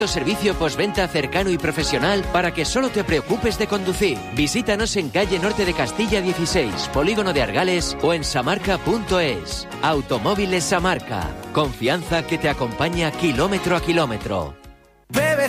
Servicio postventa cercano y profesional para que solo te preocupes de conducir. Visítanos en calle Norte de Castilla 16, Polígono de Argales o en samarca.es. Automóviles Samarca. Confianza que te acompaña kilómetro a kilómetro.